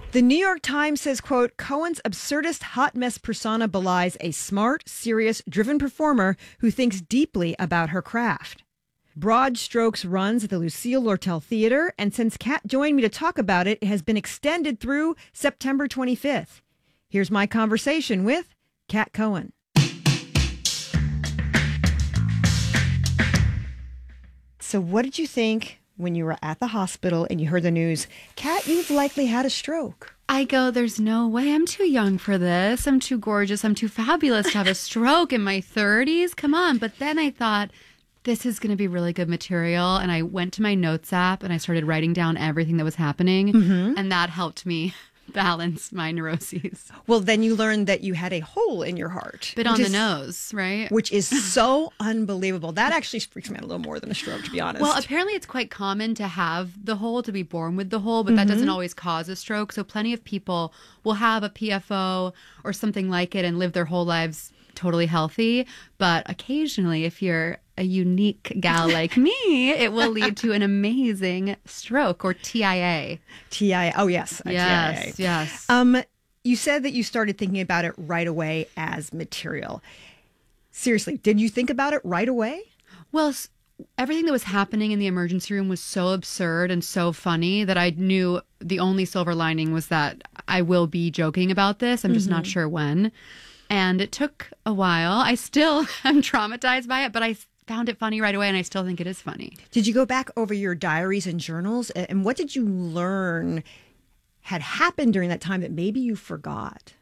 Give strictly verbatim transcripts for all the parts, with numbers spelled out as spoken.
The New York Times says, quote, Cohen's absurdist hot mess persona belies a smart, serious, driven performer who thinks deeply about her craft. Broad Strokes runs at the Lucille Lortel Theater, and since Kat joined me to talk about it, it has been extended through September twenty-fifth. Here's my conversation with Kat Cohen. So what did you think when you were at the hospital and you heard the news, Kat, you've likely had a stroke? I go, there's no way. I'm too young for this. I'm too gorgeous. I'm too fabulous to have a stroke in my thirties. Come on. But then I thought, this is going to be really good material. And I went to my notes app and I started writing down everything that was happening. Mm-hmm. And that helped me balance my neuroses. Well, then you learned that you had a hole in your heart. Bit on is, the nose, right? Which is so unbelievable. That actually freaks me out a little more than a stroke, to be honest. Well, apparently it's quite common to have the hole, to be born with the hole, but mm-hmm. that doesn't always cause a stroke. So plenty of people will have a P F O or something like it and live their whole lives totally healthy. But occasionally, if you're a unique gal like me, it will lead to an amazing stroke, or T I A. T I A. Oh, yes. Yes, T I A. yes. Um, you said that you started thinking about it right away as material. Seriously, did you think about it right away? Well, everything that was happening in the emergency room was so absurd and so funny that I knew the only silver lining was that I will be joking about this. I'm just mm-hmm. not sure when. And it took a while. I still am traumatized by it, but I found it funny right away, and I still think it is funny. Did you go back over your diaries and journals, and what did you learn had happened during that time that maybe you forgot?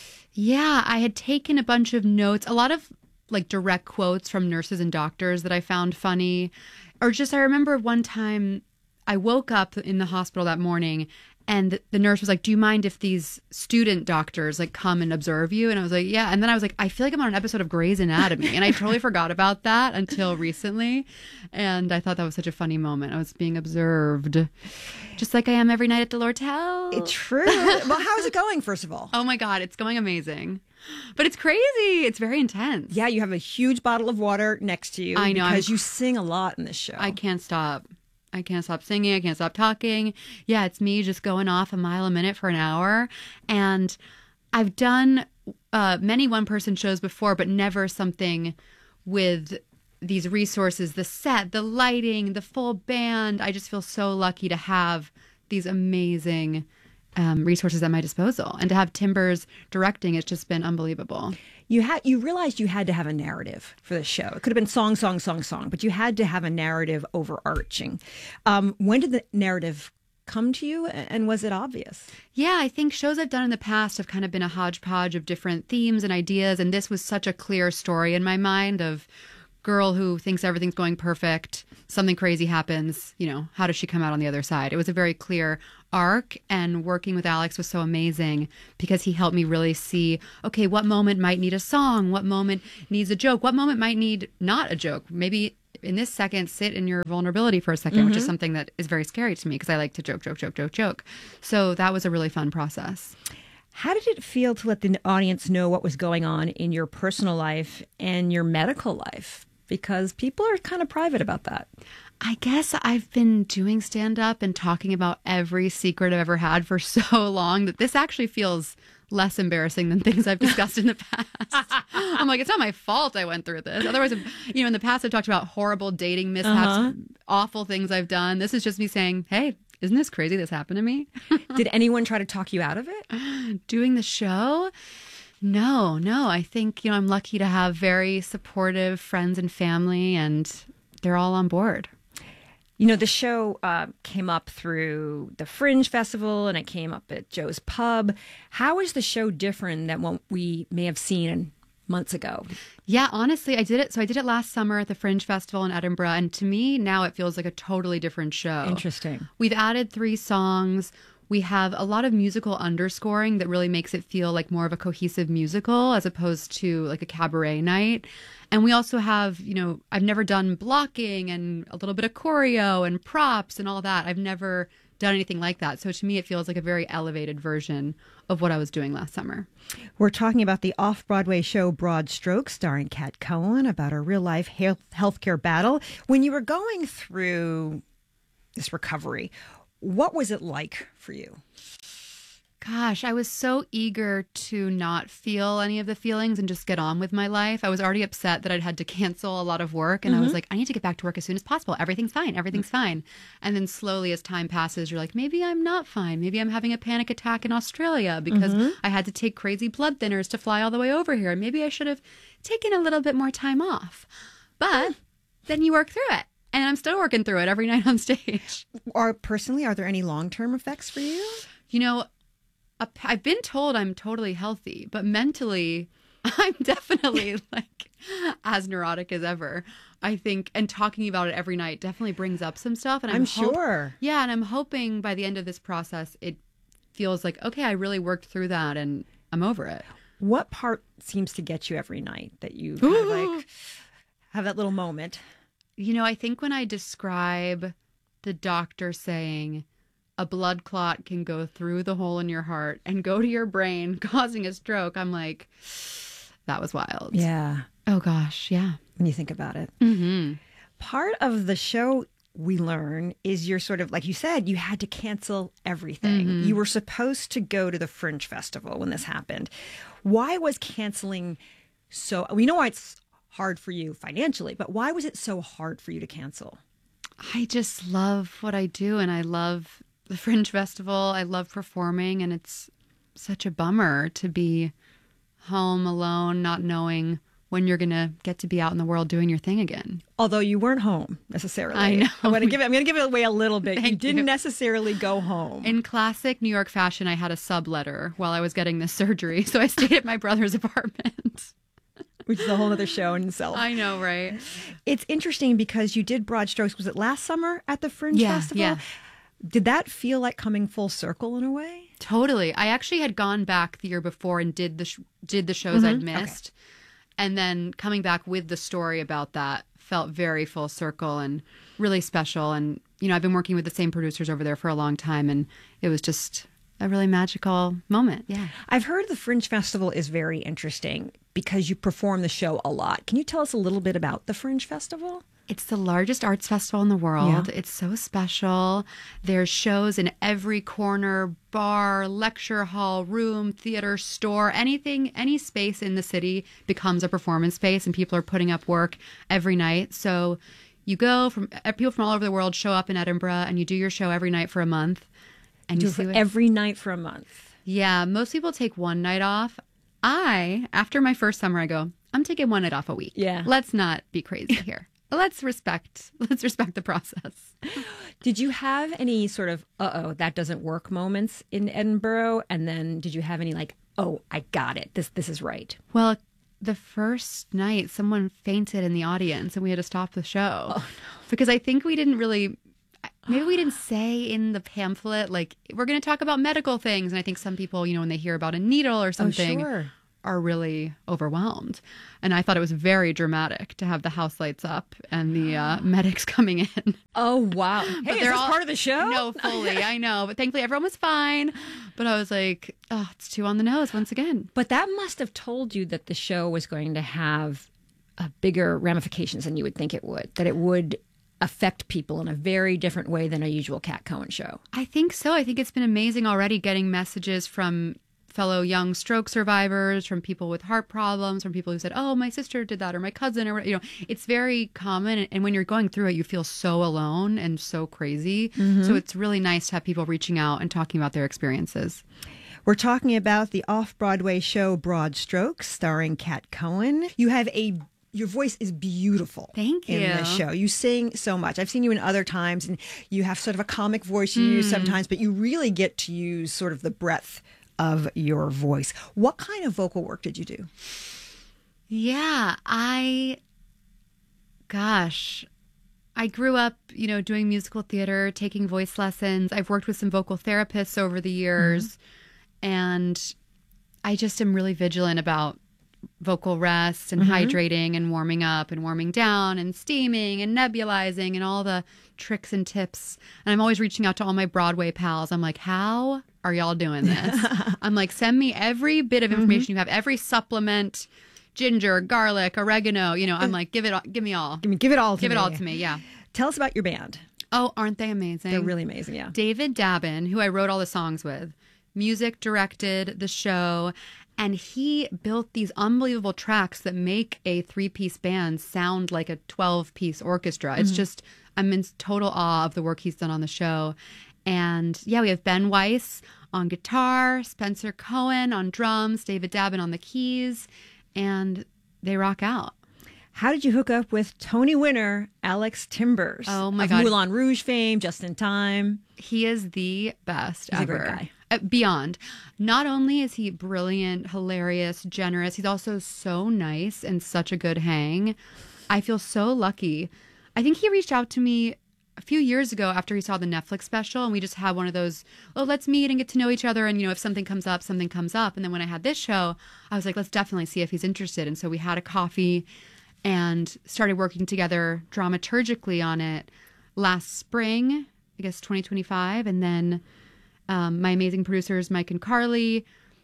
Yeah, I had taken a bunch of notes, a lot of like direct quotes from nurses and doctors that I found funny. Or just, I remember one time I woke up in the hospital that morning and the nurse was like, do you mind if these student doctors like come and observe you? And I was like, yeah. And then I was like, I feel like I'm on an episode of Grey's Anatomy. And I totally forgot about that until recently. And I thought that was such a funny moment. I was being observed just like I am every night at the Lortel. It's true. Well, how's it going, first of all? Oh my God, it's going amazing. But it's crazy. It's very intense. Yeah, you have a huge bottle of water next to you. I know. Because I'm, you sing a lot in this show. I can't stop. I can't stop singing. I can't stop talking. Yeah, it's me just going off a mile a minute for an hour. And I've done uh, many one-person shows before, but never something with these resources, the set, the lighting, the full band. I just feel so lucky to have these amazing um, resources at my disposal. And to have Timbers directing, it's just been unbelievable. You had you realized you had to have a narrative for the show. It could have been song, song, song, song, but you had to have a narrative overarching. Um, when did the narrative come to you, and was it obvious? Yeah, I think shows I've done in the past have kind of been a hodgepodge of different themes and ideas, and this was such a clear story in my mind of girl who thinks everything's going perfect, something crazy happens, you know, how does she come out on the other side? It was a very clear arc, and working with Alex was so amazing because he helped me really see, okay, what moment might need a song, what moment needs a joke, what moment might need not a joke. Maybe in this second, sit in your vulnerability for a second, mm-hmm. which is something that is very scary to me because I like to joke, joke, joke, joke, joke. So that was a really fun process. How did it feel to let the audience know what was going on in your personal life and your medical life? Because people are kind of private about that. I guess I've been doing stand-up and talking about every secret I've ever had for so long that this actually feels less embarrassing than things I've discussed in the past. I'm like, it's not my fault I went through this. Otherwise, you know, in the past I've talked about horrible dating mishaps, uh-huh. awful things I've done. This is just me saying, hey, isn't this crazy this happened to me? Did anyone try to talk you out of it? Doing the show? No, no. I think, you know, I'm lucky to have very supportive friends and family, and they're all on board. You know, the show uh, came up through the Fringe Festival, and it came up at Joe's Pub. How is the show different than what we may have seen months ago? Yeah, honestly, I did it. So I did it last summer at the Fringe Festival in Edinburgh. And to me, now it feels like a totally different show. Interesting. We've added three songs. We have a lot of musical underscoring that really makes it feel like more of a cohesive musical as opposed to like a cabaret night. And we also have, you know, I've never done blocking and a little bit of choreo and props and all that. I've never done anything like that. So to me, it feels like a very elevated version of what I was doing last summer. We're talking about the off-Broadway show Broad Strokes, starring Kat Cohen, about a real-life health healthcare battle. When you were going through this recovery, what was it like for you? Gosh, I was so eager to not feel any of the feelings and just get on with my life. I was already upset that I'd had to cancel a lot of work. And mm-hmm. I was like, I need to get back to work as soon as possible. Everything's fine. Everything's mm-hmm. fine. And then slowly as time passes, you're like, maybe I'm not fine. Maybe I'm having a panic attack in Australia because mm-hmm. I had to take crazy blood thinners to fly all the way over here. And maybe I should have taken a little bit more time off. But then you work through it. And I'm still working through it every night on stage. Or personally, are there any long-term effects for you? You know, I've been told I'm totally healthy, but mentally, I'm definitely like as neurotic as ever. I think, and talking about it every night definitely brings up some stuff. And I'm, I'm hope- sure. Yeah, and I'm hoping by the end of this process, it feels like, okay, I really worked through that and I'm over it. What part seems to get you every night that you kind of like have that little moment? You know, I think when I describe the doctor saying, a blood clot can go through the hole in your heart and go to your brain, causing a stroke, I'm like, that was wild. Yeah. Oh, gosh. Yeah. When you think about it. Mm-hmm. Part of the show, we learn, is you're sort of, like you said, you had to cancel everything. Mm-hmm. You were supposed to go to the Fringe Festival when this happened. Why was canceling so... We know why it's hard for you financially, but why was it so hard for you to cancel? I just love what I do, and I love... the Fringe Festival. I love performing, and it's such a bummer to be home alone, not knowing when you're going to get to be out in the world doing your thing again. Although you weren't home necessarily. I know. I'm going to give it, I'm going to give it away a little bit. Thank you didn't you. necessarily go home. In classic New York fashion, I had a subletter while I was getting this surgery, so I stayed at my brother's apartment. Which is a whole other show in itself. I know, right? It's interesting because you did Broad Strokes. Was it last summer at the Fringe yeah, Festival? Yeah. Did that feel like coming full circle in a way? Totally. I actually had gone back the year before and did the sh- did the shows mm-hmm. I'd missed. Okay. And then coming back with the story about that felt very full circle and really special. And, you know, I've been working with the same producers over there for a long time, and it was just a really magical moment. Yeah. I've heard the Fringe Festival is very interesting because you perform the show a lot. Can you tell us a little bit about the Fringe Festival? It's the largest arts festival in the world. Yeah. It's so special. There's shows in every corner, bar, lecture hall, room, theater, store, anything, any space in the city becomes a performance space, and people are putting up work every night. So you go from, people from all over the world show up in Edinburgh, and you do your show every night for a month. And you do see it every night for a month. Yeah, most people take one night off. I, after my first summer, I go, I'm taking one night off a week. Yeah. Let's not be crazy here. Let's respect, let's respect the process. Did you have any sort of, uh-oh, that doesn't work moments in Edinburgh? And then did you have any like, oh, I got it. This this is right. Well, the first night, someone fainted in the audience and we had to stop the show. Oh, no. Because I think we didn't really, maybe we didn't say in the pamphlet, like, we're going to talk about medical things. And I think some people, you know, when they hear about a needle or something, oh, sure. are really overwhelmed. And I thought it was very dramatic to have the house lights up and the uh, medics coming in. Oh, wow. Hey, but is they're this all part of the show? No, fully. I know. But thankfully, everyone was fine. But I was like, oh, it's too on the nose once again. But that must have told you that the show was going to have uh, bigger ramifications than you would think it would, that it would affect people in a very different way than a usual Kat Cohen show. I think so. I think it's been amazing already getting messages from fellow young stroke survivors, from people with heart problems, from people who said, oh, my sister did that, or my cousin, or, you know, it's very common. And when you're going through it, you feel so alone and so crazy. Mm-hmm. So it's really nice to have people reaching out and talking about their experiences. We're talking about the off-Broadway show Broad Strokes, starring Kat Cohen. You have a Your voice is beautiful. Thank you. In the show. You sing so much. I've seen you in other times, and you have sort of a comic voice you mm. use sometimes, but you really get to use sort of the breadth of your voice. What kind of vocal work did you do? Yeah, I, gosh, I grew up, you know, doing musical theater, taking voice lessons. I've worked with some vocal therapists over the years, mm-hmm. and I just am really vigilant about vocal rest and mm-hmm. hydrating and warming up and warming down and steaming and nebulizing and all the tricks and tips. And I'm always reaching out to all my Broadway pals. I'm like, how are y'all doing this? I'm like, send me every bit of information mm-hmm. you have, every supplement, ginger, garlic, oregano. You know, I'm like, give it, all, give me all. Give me, give it all to give me. Give it all to me, yeah. Tell us about your band. Oh, aren't they amazing? They're really amazing, yeah. David Dabin, who I wrote all the songs with, music directed the show, and he built these unbelievable tracks that make a three-piece band sound like a twelve-piece orchestra. Mm-hmm. It's just, I'm in total awe of the work he's done on the show. And yeah, we have Ben Weiss on guitar, Spencer Cohen on drums, David Dabin on the keys, and they rock out. How did you hook up with Tony winner Alex Timbers? Oh my of God. Moulin Rouge fame, Just in Time. He is the best He's ever. a great guy. Uh, beyond. Not only is he brilliant, hilarious, generous, he's also so nice and such a good hang. I feel so lucky. I think he reached out to me a few years ago after he saw the Netflix special, and we just had one of those, oh, let's meet and get to know each other. And, you know, if something comes up, something comes up. And then when I had this show, I was like, let's definitely see if he's interested. And so we had a coffee and started working together dramaturgically on it last spring, I guess twenty twenty-five. And then um, my amazing producers, Mike and Carly,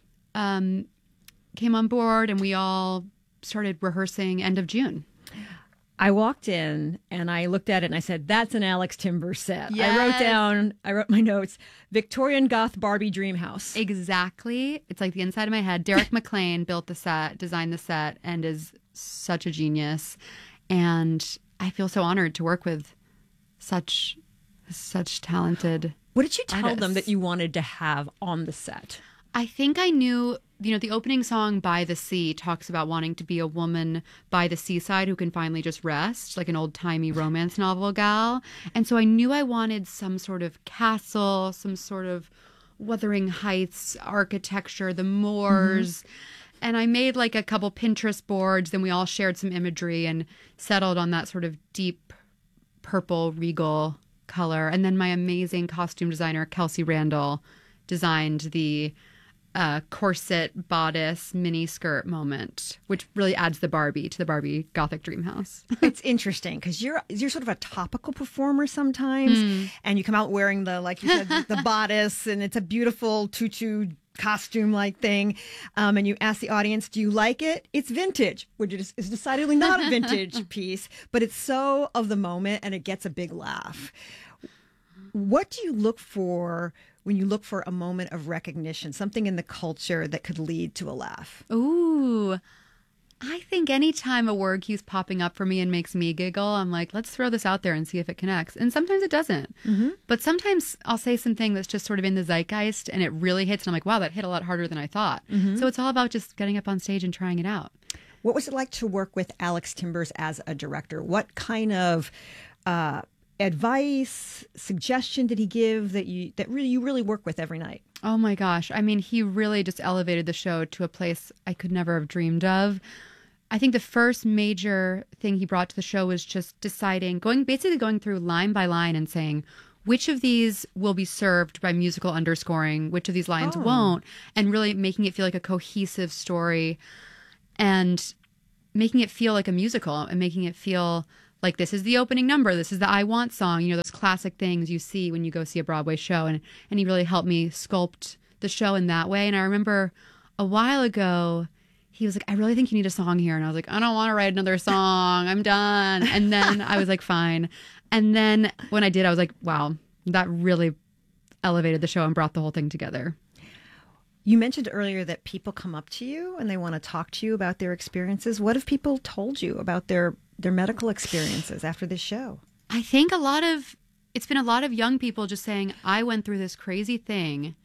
um, came on board, and we all started rehearsing end of June. I walked in and I looked at it and I said, that's an Alex Timbers set. Yes. I wrote down, I wrote my notes, Victorian Goth Barbie Dream House. Exactly. It's like the inside of my head. Derek McLean built the set, designed the set, and is such a genius. And I feel so honored to work with such, such talented What did you tell artists. them that you wanted to have on the set? I think I knew, you know, the opening song By the Sea talks about wanting to be a woman by the seaside who can finally just rest, like an old-timey romance novel gal. And so I knew I wanted some sort of castle, some sort of Wuthering Heights architecture, the moors. Mm-hmm. And I made like a couple Pinterest boards, then we all shared some imagery and settled on that sort of deep purple regal color. And then my amazing costume designer, Kelsey Randall, designed the Uh, corset bodice mini skirt moment, which really adds the Barbie to the Barbie Gothic Dream House. It's interesting because you're you're sort of a topical performer sometimes, mm. and you come out wearing the, like you said, the bodice, and it's a beautiful tutu costume like thing, um, and you ask the audience, do you like it? It's vintage, which is, is decidedly not a vintage piece, but it's so of the moment, and it gets a big laugh. What do you look for when you look for a moment of recognition, something in the culture that could lead to a laugh? Ooh, I think anytime a word keeps popping up for me and makes me giggle, I'm like, let's throw this out there and see if it connects. And sometimes it doesn't. Mm-hmm. But sometimes I'll say something that's just sort of in the zeitgeist and it really hits. And I'm like, wow, that hit a lot harder than I thought. Mm-hmm. So it's all about just getting up on stage and trying it out. What was it like to work with Alex Timbers as a director? What kind of uh, advice, suggestion did he give that you that really you really work with every night? Oh my gosh. I mean, he really just elevated the show to a place I could never have dreamed of. I think the first major thing he brought to the show was just deciding, going basically going through line by line and saying, which of these will be served by musical underscoring, which of these lines oh. won't, and really making it feel like a cohesive story and making it feel like a musical and making it feel like this is the opening number, this is the I Want song, you know, those classic things you see when you go see a Broadway show. And, and he really helped me sculpt the show in that way. And I remember a while ago, he was like, I really think you need a song here. And I was like, I don't want to write another song. I'm done. And then I was like, fine. And then when I did, I was like, wow, that really elevated the show and brought the whole thing together. You mentioned earlier that people come up to you and they want to talk to you about their experiences. What have people told you about their their medical experiences after this show? I think a lot of, it's been a lot of young people just saying, I went through this crazy thing.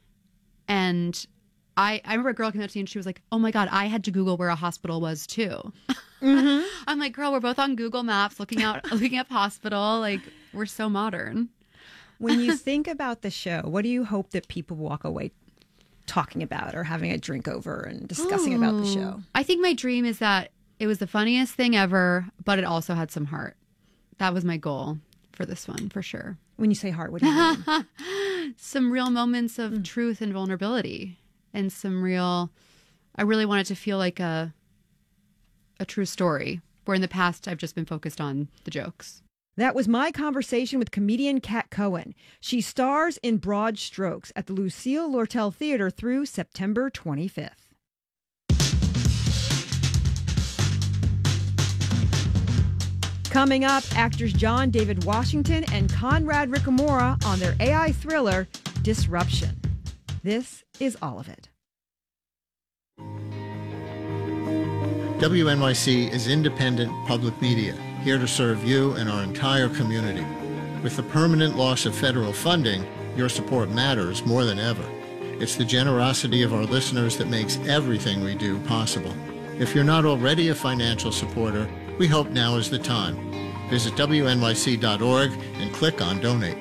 And I, I remember a girl came up to me and she was like, oh my God, I had to Google where a hospital was too. Mm-hmm. I'm like, girl, we're both on Google Maps looking out, looking up hospital. Like, we're so modern. When you think about the show, what do you hope that people walk away talking about or having a drink over and discussing Ooh. About the show? I think my dream is that it was the funniest thing ever, but it also had some heart. That was my goal for this one, for sure. When you say heart, what do you mean? Some real moments of mm. truth and vulnerability, and some real, I really want it to feel like a a true story, where in the past I've just been focused on the jokes. That was my conversation with comedian Kat Cohen. She stars in Broad Strokes at the Lucille Lortel Theater through September twenty-fifth. Coming up, actors John David Washington and Conrad Ricamora on their A I thriller, Disruption. This is all of it. W N Y C is independent public media, here to serve you and our entire community. With the permanent loss of federal funding, your support matters more than ever. It's the generosity of our listeners that makes everything we do possible. If you're not already a financial supporter, we hope now is the time. Visit W N Y C dot org and click on Donate.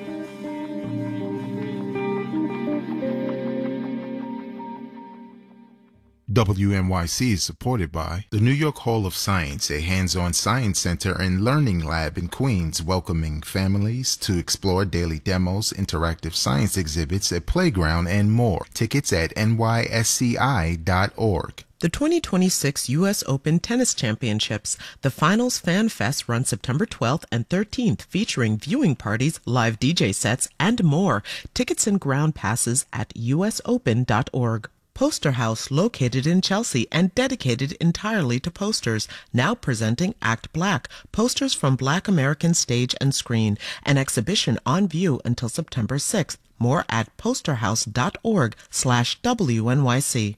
W N Y C is supported by the New York Hall of Science, a hands-on science center and learning lab in Queens, welcoming families to explore daily demos, interactive science exhibits, a playground, and more. Tickets at N Y S C I dot org. The twenty twenty-six U S Open Tennis Championships. The Finals Fan Fest runs September twelfth and thirteenth, featuring viewing parties, live D J sets, and more. Tickets and ground passes at U S open dot org. Poster House, located in Chelsea and dedicated entirely to posters, now presenting Act Black, posters from Black American stage and screen, an exhibition on view until September sixth. More at posterhouse.org slash WNYC.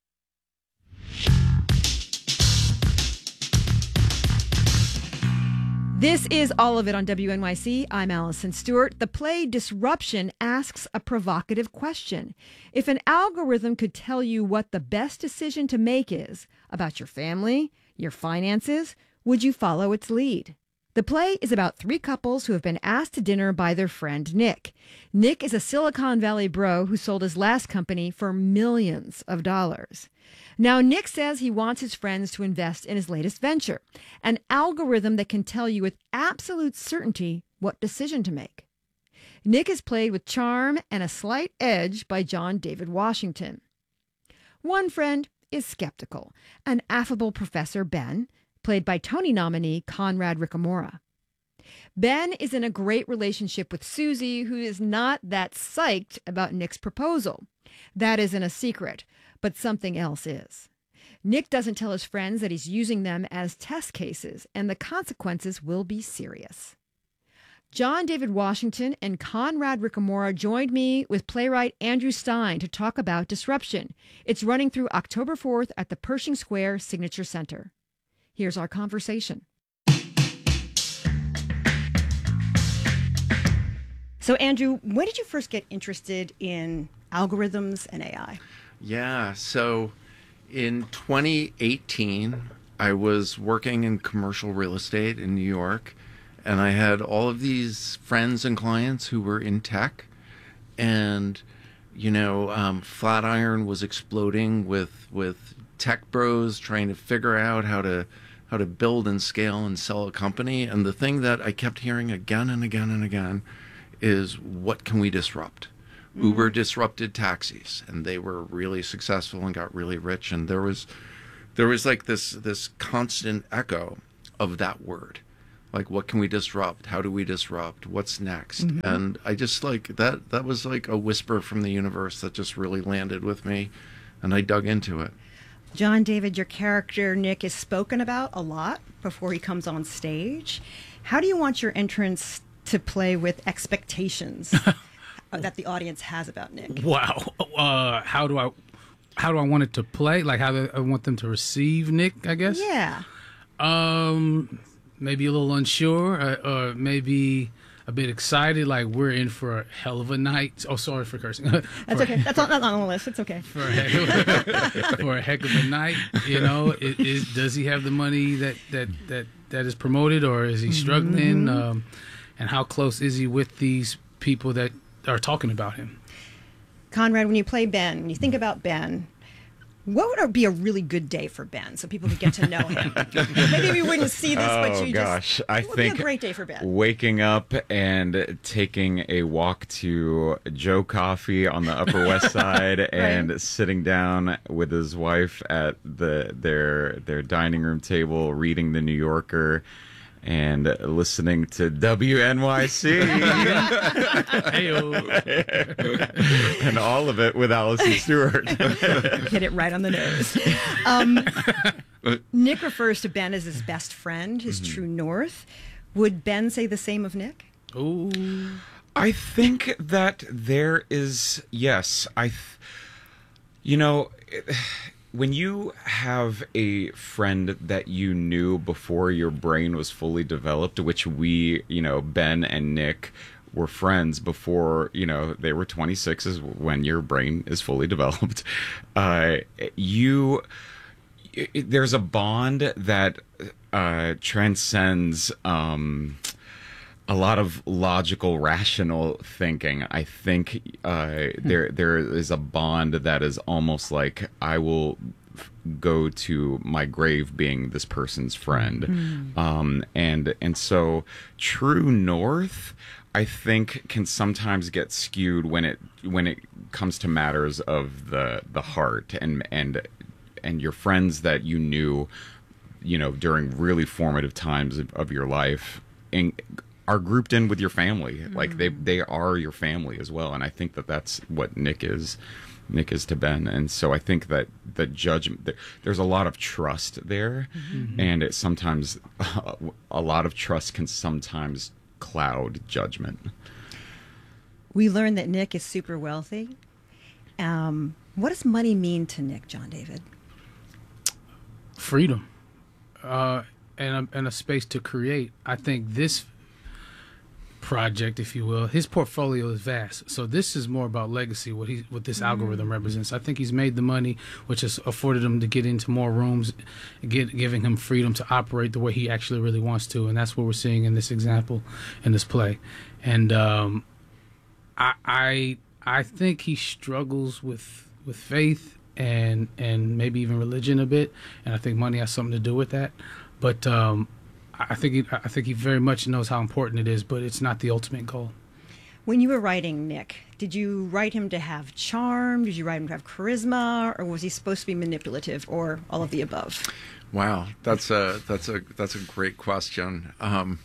This is all of it on W N Y C. I'm Allison Stewart. The play Disruption asks a provocative question. If an algorithm could tell you what the best decision to make is about your family, your finances, would you follow its lead? The play is about three couples who have been asked to dinner by their friend Nick. Nick is a Silicon Valley bro who sold his last company for millions of dollars. Now, Nick says he wants his friends to invest in his latest venture, an algorithm that can tell you with absolute certainty what decision to make. Nick is played with charm and a slight edge by John David Washington. One friend is skeptical, an affable Professor Ben, played by Tony nominee Conrad Ricamora. Ben is in a great relationship with Susie, who is not that psyched about Nick's proposal. That isn't a secret, but something else is. Nick doesn't tell his friends that he's using them as test cases, and the consequences will be serious. John David Washington and Conrad Ricamora joined me with playwright Andrew Stein to talk about Disruption. It's running through October fourth at the Pershing Square Signature Center. Here's our conversation. So, Andrew, when did you first get interested in algorithms and A I? Yeah, so in twenty eighteen, I was working in commercial real estate in New York, and I had all of these friends and clients who were in tech, and, you know, um, Flatiron was exploding with with tech bros trying to figure out how to how to build and scale and sell a company. And the thing that I kept hearing again and again and again is, what can we disrupt? Mm-hmm. Uber disrupted taxis, and they were really successful and got really rich. And there was there was like this this constant echo of that word. Like, what can we disrupt? How do we disrupt? What's next? Mm-hmm. And I just like that that was like a whisper from the universe that just really landed with me, and I dug into it. John David, your character, Nick, is spoken about a lot before he comes on stage. How do you want your entrance to play with expectations that the audience has about Nick? Wow. Uh, how do I how do I want it to play? Like, how do I want them to receive Nick, I guess? Yeah. Um, maybe a little unsure, or, or maybe a bit excited, like we're in for a hell of a night. Oh, sorry for cursing. That's for, okay. That's not, not on the list. It's okay. For a heck of, for a heck of a night, you know. It, it, does he have the money that, that, that, that is promoted, or is he struggling? Mm-hmm. Um, and how close is he with these people that are talking about him? Conrad, when you play Ben, when you think about Ben, what would be a really good day for Ben so people could get to know him? Maybe we wouldn't see this, oh, but you gosh. just... I what would think be a great day for Ben? Waking up and taking a walk to Joe Coffee on the Upper West Side and right. sitting down with his wife at the their their dining room table, reading The New Yorker, and listening to W N Y C. And all of it with Allison Stewart. Hit it right on the nose. Um, Nick refers to Ben as his best friend, his mm-hmm. true north. Would Ben say the same of Nick? Ooh. I think that there is, yes, I, th- you know, when you have a friend that you knew before your brain was fully developed, which we, you know, Ben and Nick were friends before, you know, they were twenty-six is when your brain is fully developed. Uh, you, it, there's a bond that uh, transcends, um, a lot of logical, rational thinking. I think uh, there there is a bond that is almost like I will f- go to my grave being this person's friend, mm. um, and and so True North, I think, can sometimes get skewed when it when it comes to matters of the the heart and and and your friends that you knew, you know, during really formative times of, of your life. And, are grouped in with your family. Mm. Like they they are your family as well. And I think that that's what Nick is Nick is to Ben. And so I think that the judgment, there, there's a lot of trust there. Mm-hmm. And it sometimes, uh, a lot of trust can sometimes cloud judgment. We learned that Nick is super wealthy. Um, what does money mean to Nick, John David? Freedom. Uh, and, a, and a space to create. I think this project, if you will, his portfolio is vast. So this is more about legacy, what he what this mm. algorithm represents. I think he's made the money, which has afforded him to get into more rooms, get, giving him freedom to operate the way he actually really wants to, and that's what we're seeing in this example, in this play. And um, I, I I think he struggles with with faith and and maybe even religion a bit, and I think money has something to do with that. But um, I think he, I think he very much knows how important it is, but it's not the ultimate goal. When you were writing Nick, did you write him to have charm? Did you write him to have charisma, or was he supposed to be manipulative, or all of the above? Wow, that's a that's a that's a great question. Um,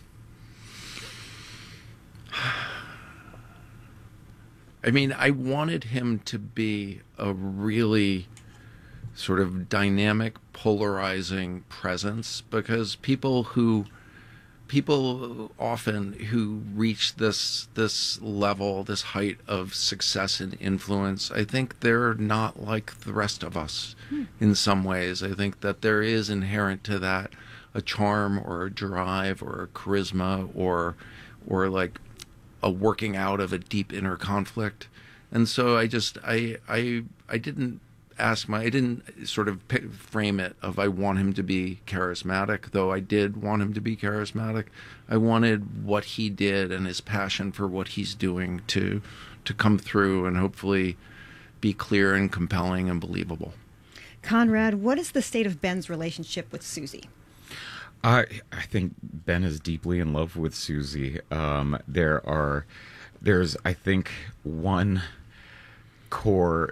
I mean, I wanted him to be a really sort of dynamic, polarizing presence, because people who people often who reach this this level, this height of success and influence, I think they're not like the rest of us hmm. in some ways. I think that there is inherent to that a charm or a drive or a charisma or or like a working out of a deep inner conflict. And so I just I I I didn't ask my I didn't sort of pick, frame it of I want him to be charismatic, though I did want him to be charismatic. I wanted what he did and his passion for what he's doing to to come through and hopefully be clear and compelling and believable. Conrad, what is the state of Ben's relationship with Susie? I I think Ben is deeply in love with Susie. Um, there are there's I think one core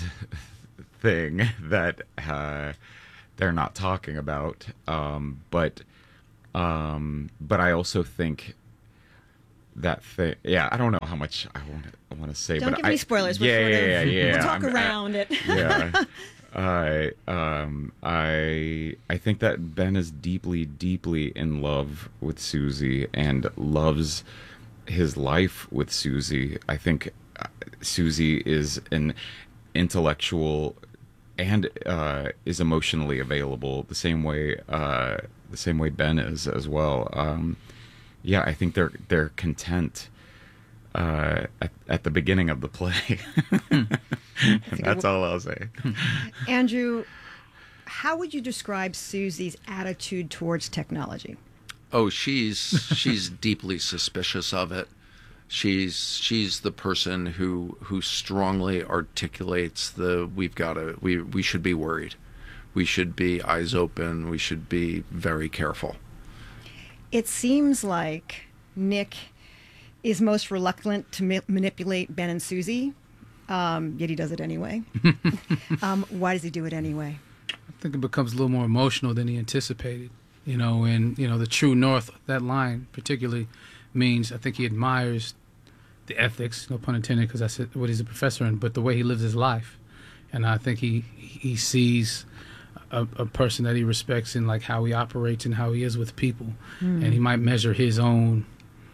thing that uh, they're not talking about, um, but um, but I also think that thing. Yeah, I don't know how much I want I want to say. Don't but give I, me spoilers. Yeah, We're yeah, sort yeah, of, yeah. We'll talk I'm, around I, it. Yeah. I um I I think that Ben is deeply deeply in love with Susie and loves his life with Susie. I think uh, Susie is an intellectual and uh, is emotionally available the same way uh, the same way Ben is as well. Um, yeah, I think they're they're content uh, at at the beginning of the play. That's all I'll say. Andrew, how would you describe Susie's attitude towards technology? Oh, she's she's deeply suspicious of it. She's she's the person who who strongly articulates the we've got to we we should be worried. We should be eyes open. We should be very careful. It seems like Nick is most reluctant to ma- manipulate Ben and Susie, um, yet he does it anyway. um, why does he do it anyway? I think it becomes a little more emotional than he anticipated. You know, and you know the true north. That line particularly means I think he admires the ethics, no pun intended, because that's what he's a professor in, but the way he lives his life, and I think he he sees a, a person that he respects in like how he operates and how he is with people, mm. and he might measure his own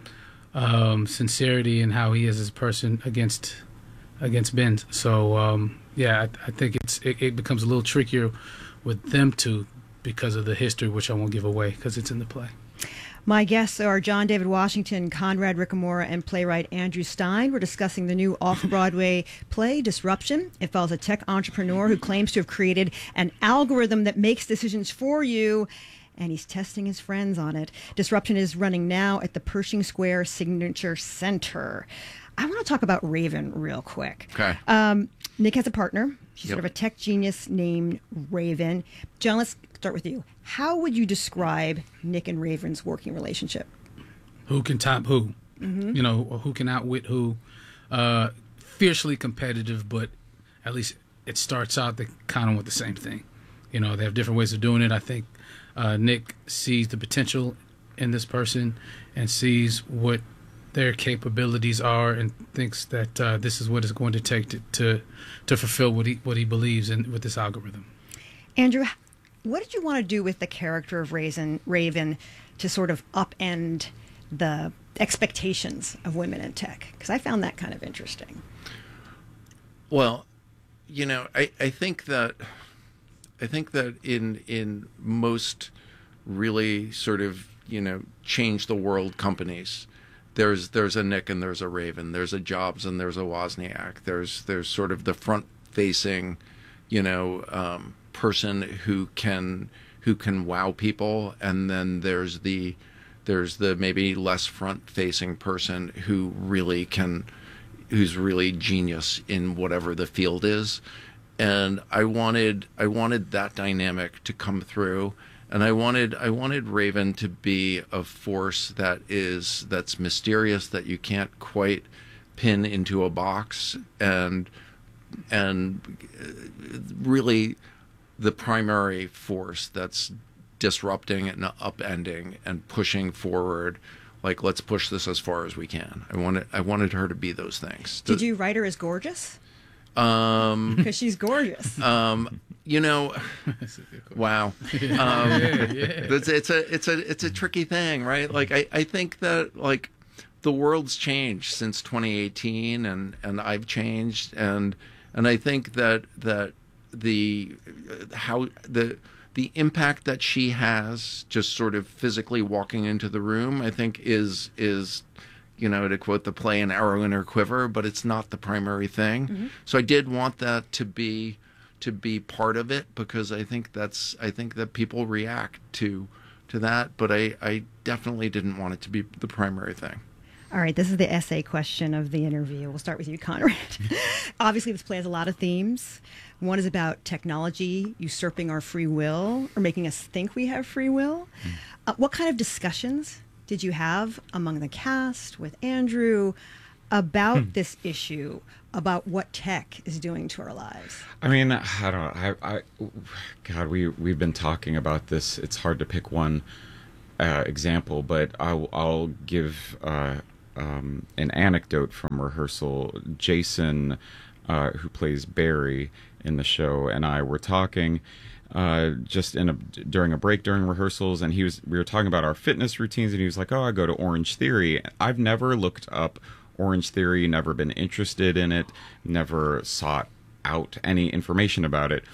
um, sincerity and how he is as a person against against Ben. So um, yeah, I, I think it's it, it becomes a little trickier with them two because of the history, which I won't give away because it's in the play. My guests are John David Washington, Conrad Ricamora, and playwright Andrew Stein. We're discussing the new off-Broadway play, Disruption. It follows a tech entrepreneur who claims to have created an algorithm that makes decisions for you, and he's testing his friends on it. Disruption is running now at the Pershing Square Signature Center. I want to talk about Raven real quick. Okay. Um, Nick has a partner. She's Yep. sort of a tech genius named Raven. John, let's start with you. How would you describe Nick and Raven's working relationship? Who can top who? Mm-hmm. You know, who can outwit who? Uh, fiercely competitive, but at least it starts out they kind of want the same thing. You know, they have different ways of doing it. I think uh, Nick sees the potential in this person and sees what their capabilities are and thinks that uh, this is what it's going to take to, to to fulfill what he what he believes in with this algorithm. Andrew, what did you want to do with the character of Raven, Raven to sort of upend the expectations of women in tech? Because I found that kind of interesting. Well, you know, I, I think that I think that in in most really sort of, you know, change the world companies, there's there's a Nick and there's a Raven, there's a Jobs and there's a Wozniak, there's there's sort of the front facing, you know, um, person who can who can wow people, and then there's the there's the maybe less front facing person who really can who's really genius in whatever the field is. And I wanted I wanted that dynamic to come through, and I wanted I wanted Raven to be a force that is that's mysterious, that you can't quite pin into a box, and and really the primary force that's disrupting and upending and pushing forward. Like, let's push this as far as we can. I wanted I wanted her to be those things. Did you write her as gorgeous? Um, Because she's gorgeous. um, you know, wow. Um, it's, it's a it's a it's a tricky thing, right? Like, I, I think that like the world's changed since twenty eighteen, and, and I've changed, and and I think that that the how the the impact that she has just sort of physically walking into the room, I think is is you know, to quote the play, an arrow in her quiver, but it's not the primary thing. Mm-hmm. So I did want that to be to be part of it, because I think that's I think that people react to to that, but I, I definitely didn't want it to be the primary thing. All right, this is the essay question of the interview. We'll start with you, Conrad. Obviously, this play has a lot of themes. One is about technology usurping our free will or making us think we have free will. Mm. Uh, what kind of discussions did you have among the cast with Andrew about hmm. this issue, about what tech is doing to our lives? I mean, I don't know. I, I, God, we, we've been talking about this. It's hard to pick one uh, example, but I'll, I'll give uh, um, an anecdote from rehearsal. Jason, uh, who plays Barry in the show, and I were talking uh just in a during a break during rehearsals, and he was we were talking about our fitness routines, and he was like, oh, I go to Orange Theory. I've never looked up Orange Theory, never been interested in it, never sought out any information about it.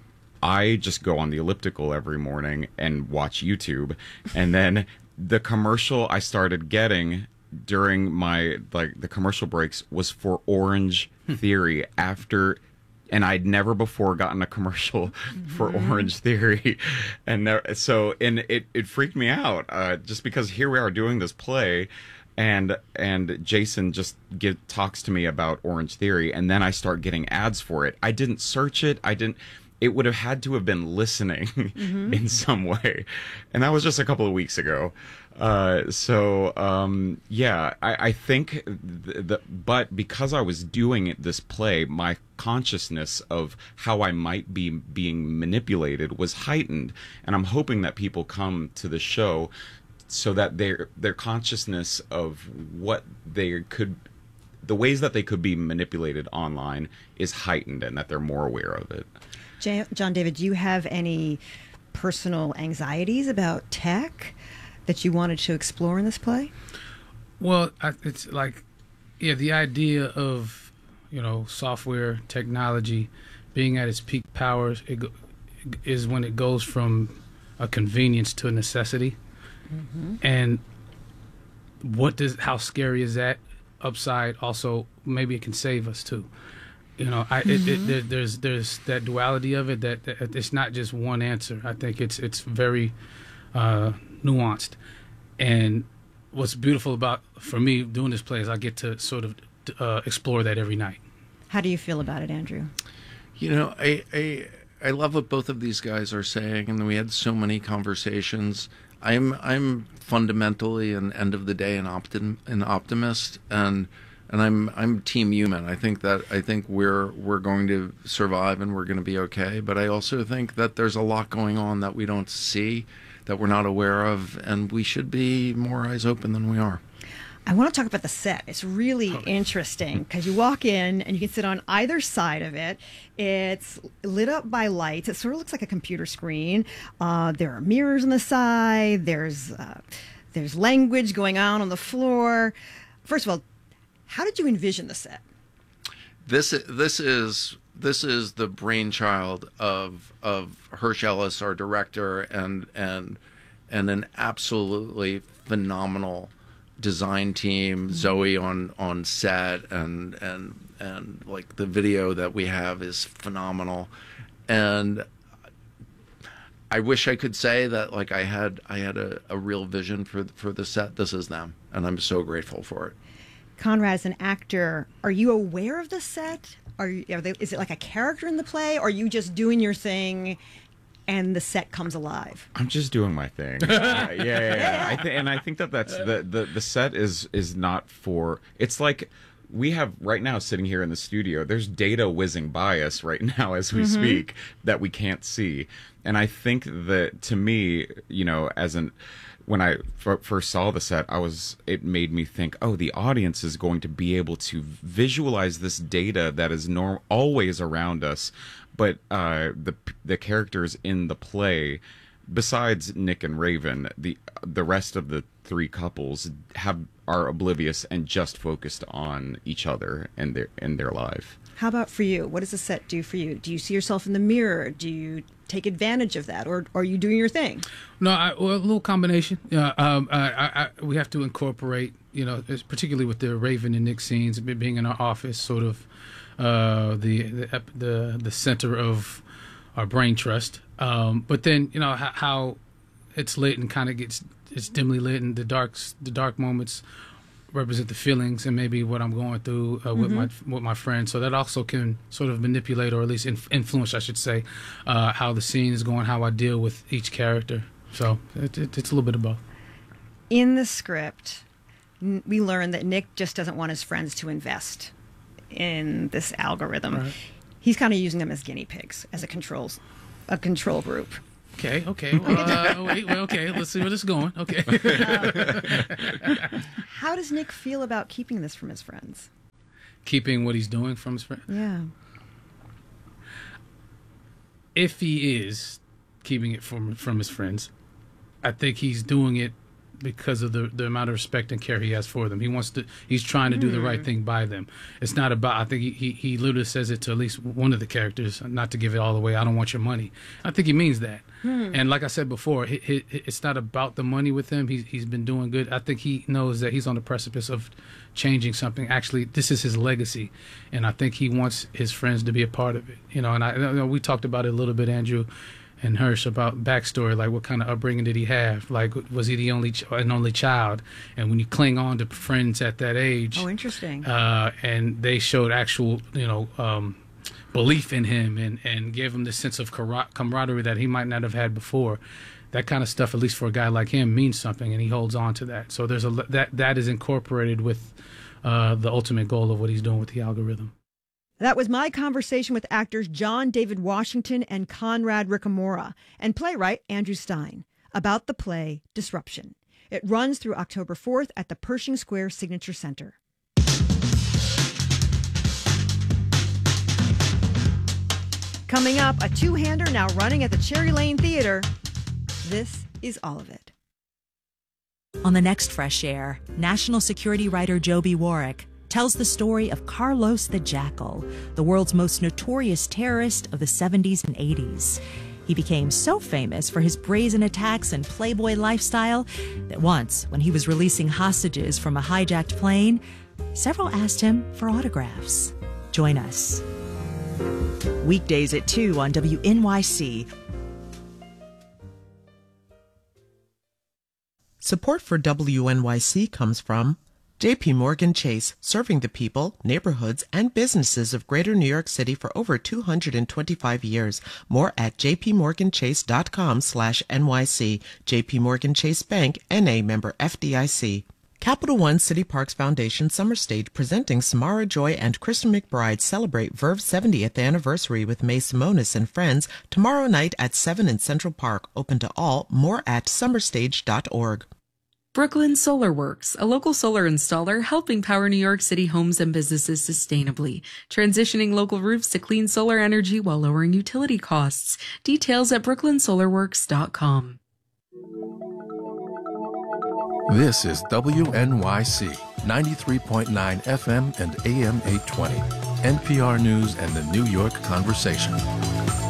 I just go on the elliptical every morning and watch YouTube, and then the commercial I started getting during my like the commercial breaks was for Orange Theory after and I'd never before gotten a commercial mm-hmm. for Orange Theory. And there, so, and it, it freaked me out, uh, just because here we are doing this play, and and Jason just give, talks to me about Orange Theory, and then I start getting ads for it. I didn't search it. I didn't, it would have had to have been listening mm-hmm. in some way. And that was just a couple of weeks ago. Uh, so, um, yeah, I, I think that, but because I was doing this play, my consciousness of how I might be being manipulated was heightened. And I'm hoping that people come to the show so that their, their consciousness of what they could, the ways that they could be manipulated online is heightened, and that they're more aware of it. John David, do you have any personal anxieties about tech that you wanted to explore in this play? Well, I, it's like, yeah, the idea of, you know, software technology being at its peak powers it go, is when it goes from a convenience to a necessity. Mm-hmm. And what does, how scary is that? Upside, also, maybe it can save us too. You know, I, mm-hmm. it, it, there, there's there's that duality of it that, that it's not just one answer. I think it's it's very uh, nuanced. And what's beautiful about, for me, doing this play is I get to sort of uh, explore that every night. How do you feel about it, Andrew? You know, I, I I love what both of these guys are saying, and we had so many conversations. I'm I'm fundamentally, an end of the day, an optim an optimist, and and I'm I'm team human. I think that I think we're we're going to survive and we're going to be okay. But I also think that there's a lot going on that we don't see, that we're not aware of, and we should be more eyes open than we are. I want to talk about the set. It's really oh. interesting because you walk in and you can sit on either side of it. It's lit up by lights. It sort of looks like a computer screen. Uh, there are mirrors on the side. There's uh, there's language going on on the floor. First of all, how did you envision the set? This this is this is the brainchild of of Hersch Ellis, our director, and and and an absolutely phenomenal design team, mm-hmm. Zoe on on set, and and and like the video that we have is phenomenal. And I wish I could say that like I had I had a, a real vision for for the set. This is them, and I'm so grateful for it. Conrad, as an actor, are you aware of the set? Are you, are they, is it like a character in the play, or are you just doing your thing and the set comes alive? I'm just doing my thing. Uh, yeah, yeah, yeah. I th- and I think that that's the, the the set is is not for. It's like we have right now sitting here in the studio. There's data whizzing by us right now as we mm-hmm. speak that we can't see. And I think that to me, you know, as an when I f- first saw the set, I was it made me think, oh, the audience is going to be able to visualize this data that is norm always around us. But uh, the the characters in the play, besides Nick and Raven, the the rest of the three couples have are oblivious and just focused on each other and their in their life. How about for you? What does the set do for you? Do you see yourself in the mirror? Do you take advantage of that, or, or are you doing your thing? No, I, well, a little combination. Yeah, um, I, I, I, we have to incorporate, you know, particularly with the Raven and Nick scenes, being in our office, sort of. Uh, the, the the the center of our brain trust, um, but then you know how, how it's lit and kind of gets it's dimly lit, and the darks the dark moments represent the feelings and maybe what I'm going through uh, mm-hmm. with my with my friends. So that also can sort of manipulate, or at least inf- influence, I should say, uh, how the scene is going, how I deal with each character. So it, it, it's a little bit of both. In the script, n- we learn that Nick just doesn't want his friends to invest in this algorithm. Right. He's kind of using them as guinea pigs, as a controls, a control group. Okay, okay. Well, uh, wait, well, okay. Let's see where this is going. Okay. Uh, how does Nick feel about keeping this from his friends? Keeping what he's doing from his friends? Yeah. If he is keeping it from from his friends, I think he's doing it because of the, the amount of respect and care he has for them. He wants to, he's trying to do the right thing by them. It's not about, I think he, he, he literally says it to at least one of the characters, not to give it all away, I don't want your money. I think he means that. Hmm. And like I said before, he, he, it's not about the money with him. He's, he's been doing good. I think he knows that he's on the precipice of changing something. Actually, this is his legacy. And I think he wants his friends to be a part of it. You know, and I, you know, we talked about it a little bit, Andrew and Hersch, about backstory, like what kind of upbringing did he have? Like, was he the only ch- an only child? And when you cling on to friends at that age, oh, interesting, uh, and they showed actual, you know, um, belief in him and and gave him this sense of camaraderie that he might not have had before. That kind of stuff, at least for a guy like him, means something, and he holds on to that. So there's a that that is incorporated with uh, the ultimate goal of what he's doing with the algorithm. That was my conversation with actors John David Washington and Conrad Ricamora and playwright Andrew Stein about the play Disruption. It runs through October fourth at the Pershing Square Signature Center. Coming up, a two-hander now running at the Cherry Lane Theater. This is all of it. On the next Fresh Air, national security writer Joby Warwick tells the story of Carlos the Jackal, the world's most notorious terrorist of the seventies and eighties. He became so famous for his brazen attacks and playboy lifestyle that once, when he was releasing hostages from a hijacked plane, several asked him for autographs. Join us. Weekdays at two on W N Y C. Support for W N Y C comes from J P Morgan Chase, serving the people, neighborhoods, and businesses of Greater New York City for over two hundred twenty-five years. More at jpmorganchase.com slash NYC. J P Morgan Chase Bank, N A member F D I C. Capital One City Parks Foundation Summer Stage presenting Samara Joy and Kristen McBride celebrate Verve's seventieth anniversary with May Simonis and friends tomorrow night at seven in Central Park. Open to all. More at summer stage dot org. Brooklyn Solar Works, a local solar installer helping power New York City homes and businesses sustainably, transitioning local roofs to clean solar energy while lowering utility costs. Details at brooklyn solar works dot com. This is W N Y C, ninety-three point nine F M and A M eight twenty, N P R News and the New York Conversation.